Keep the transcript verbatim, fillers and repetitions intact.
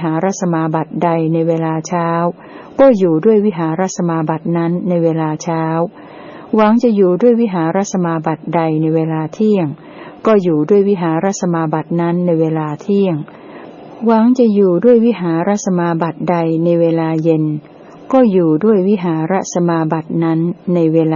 หารสมาบัติใดในเวลาเช้าก็อยู่ด้วยวิหารสมาบัตินั้นในเวลาเช้าหวังจะอยู่ด้วยวิหารสมาบัติใดในเวลาเที่ยงก็อยู่ด้วยวิหารสมาบัตินั้นในเวลาเที่ยงหวังจะอยู่ด้วยวิหารสมาบัติใดในเวลาเย็นก็อยู่ด้วยวิหารสมาบัตินั้นในเวลา